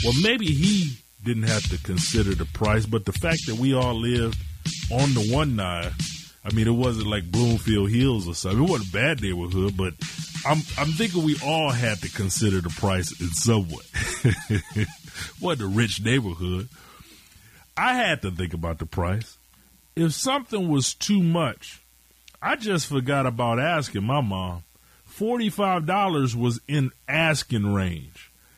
Well, maybe he didn't have to consider the price, but the fact that we all lived on the 1-9, I mean, it wasn't like Bloomfield Hills or something. It wasn't a bad neighborhood, but I'm thinking we all had to consider the price in some way. Wasn't a rich neighborhood. I had to think about the price. If something was too much, I just forgot about asking my mom. $45 was in asking range.